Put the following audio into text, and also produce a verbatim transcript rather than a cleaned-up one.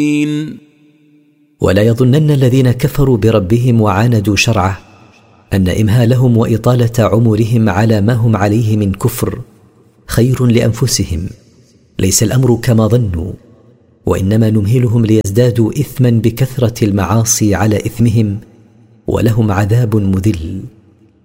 ولا يظنن الذين كفروا بربهم وعاندوا شرعه أن إمهالهم وإطالة عمرهم على ما هم عليه من كفر خير لأنفسهم. ليس الأمر كما ظنوا، وإنما نمهلهم ليزدادوا إثما بكثرة المعاصي على إثمهم، ولهم عذاب مذل.